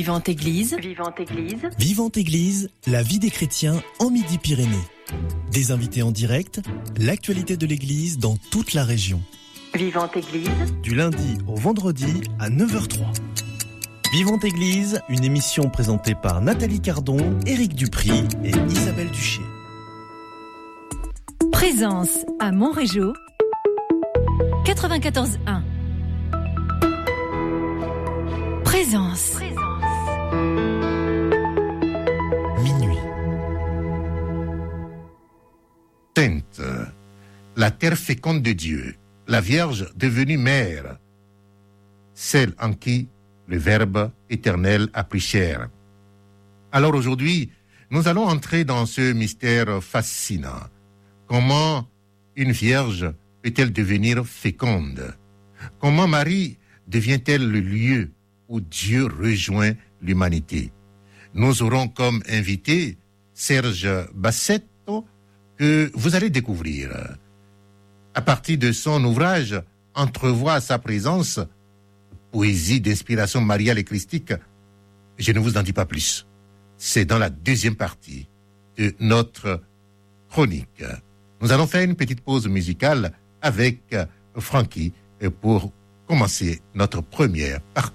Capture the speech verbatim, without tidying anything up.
Vivante Église. Vivante Église. Vivante Église, la vie des chrétiens en Midi-Pyrénées. Des invités en direct, l'actualité de l'Église dans toute la région. Vivante Église. Du lundi au vendredi à neuf heures zéro trois. Vivante Église, une émission présentée par Nathalie Cardon, Éric Dupry et Isabelle Duché. Présence à Montrégeau, quatre-vingt-quatorze un. Présence. Minuit. Sainte, la terre féconde de Dieu, la Vierge devenue mère, celle en qui le Verbe éternel a pris chair. Alors aujourd'hui, nous allons entrer dans ce mystère fascinant. Comment une Vierge peut-elle devenir féconde? Comment Marie devient-elle le lieu où Dieu rejoint l'humanité? Nous aurons comme invité Serge Bassetto, que vous allez découvrir. À partir de son ouvrage « Entrevois sa présence », poésie d'inspiration mariale et christique, je ne vous en dis pas plus. C'est dans la deuxième partie de notre chronique. Nous allons faire une petite pause musicale avec Francky pour commencer notre première partie.